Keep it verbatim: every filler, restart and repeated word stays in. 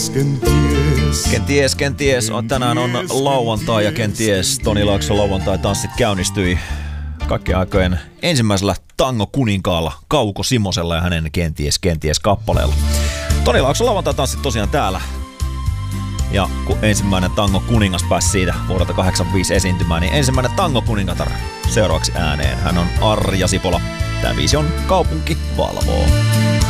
Kenties, kenties. Kenties, kenties. Tänään on lauantai ja kenties Toni Laakson lauantai-tanssit käynnistyi kaikkien aikojen ensimmäisellä tango-kuninkaalla Kauko Simosella ja hänen kenties, kenties kappaleella. Toni Laakson lauantai-tanssit tosiaan täällä. Ja kun ensimmäinen tango-kuningas pääsi siitä vuodelta kahdeksankymmentäviisi esiintymään, niin ensimmäinen tango-kuningatar seuraavaksi ääneen. Hän on Arja Sipola. Tämä biisi on Kaupunki valvoo.